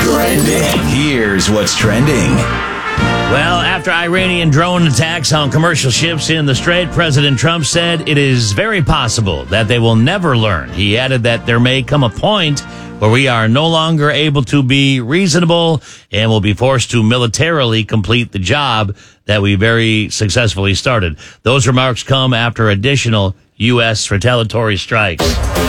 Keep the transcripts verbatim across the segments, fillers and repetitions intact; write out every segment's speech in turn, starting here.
Trending. Here's what's trending. Well, after Iranian drone attacks on commercial ships in the Strait, President Trump said it is very possible that they will never learn. He added that there may come a point where we are no longer able to be reasonable and will be forced to militarily complete the job that we very successfully started. Those remarks come after additional U S retaliatory strikes.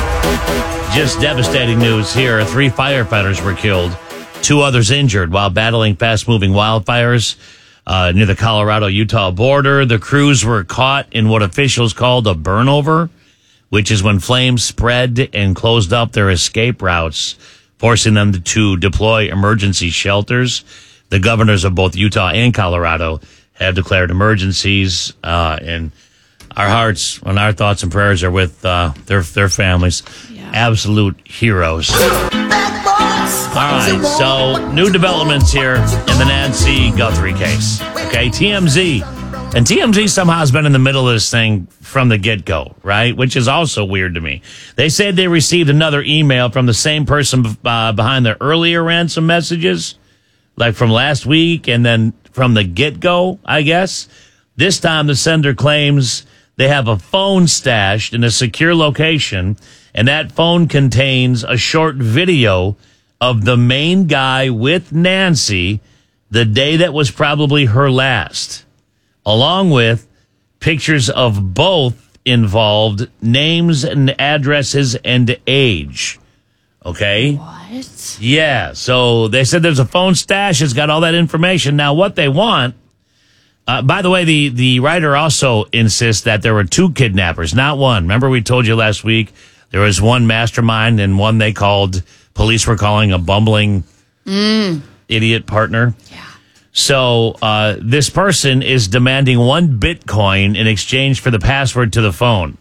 Just devastating news here. Three firefighters were killed, two others injured while battling fast-moving wildfires uh, near the Colorado-Utah border. The crews were caught in what officials called a burnover, which is when flames spread and closed up their escape routes, forcing them to, to deploy emergency shelters. The governors of both Utah and Colorado have declared emergencies, uh, and our hearts and our thoughts and prayers are with uh, their their families. Yeah. Absolute heroes. All right, so new developments here in the Nancy Guthrie case. Okay, T M Z. And T M Z somehow has been in the middle of this thing from the get-go, right? Which is also weird to me. They said they received another email from the same person uh, behind the earlier ransom messages, like from last week, and then from the get-go, I guess. This time the sender claims they have a phone stashed in a secure location, and that phone contains a short video of the main guy with Nancy the day that was probably her last, along with pictures of both involved, names and addresses and age. Okay? What? Yeah, so they said there's a phone stash. It's got all that information. Now, what they want... Uh, by the way, the, the writer also insists that there were two kidnappers, not one. Remember we told you last week there was one mastermind and one they called, police were calling a bumbling mm. idiot partner. Yeah. So uh, this person is demanding one Bitcoin in exchange for the password to the phone.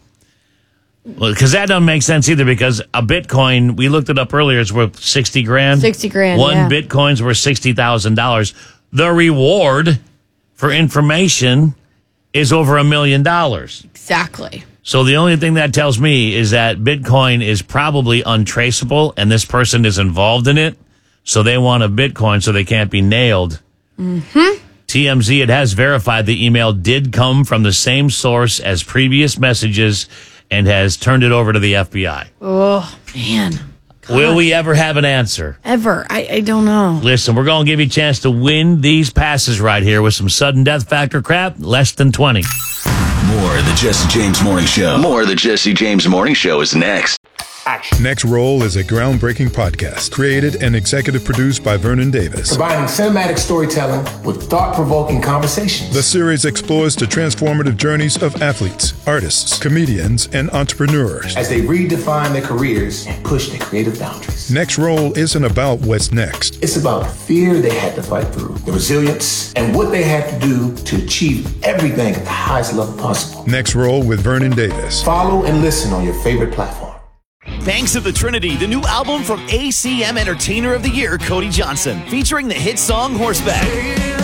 Well, because that doesn't make sense either, because a Bitcoin, we looked it up earlier, is worth sixty grand. sixty grand, One yeah. Bitcoin's worth sixty thousand dollars. The reward for information is over a million dollars. Exactly. So the only thing that tells me is that Bitcoin is probably untraceable and this person is involved in it. So they want a Bitcoin so they can't be nailed. Mm-hmm. T M Z, it has verified the email did come from the same source as previous messages and has turned it over to the F B I. Oh, man. God. Will we ever have an answer? Ever. I, I don't know. Listen, we're going to give you a chance to win these passes right here with some sudden death factor crap, less than twenty. More of the Jesse James Morning Show. More of the Jesse James Morning Show is next. Action. Next Roll is a groundbreaking podcast created and executive produced by Vernon Davis. Combining cinematic storytelling with thought-provoking conversations. The series explores the transformative journeys of athletes, artists, comedians, and entrepreneurs as they redefine their careers and push their creative boundaries. Next Roll isn't about what's next. It's about the fear they had to fight through, the resilience, and what they had to do to achieve everything at the highest level possible. Next Roll with Vernon Davis. Follow and listen on your favorite platform. Banks of the Trinity, the new album from A C M Entertainer of the Year, Cody Johnson, featuring the hit song Horseback.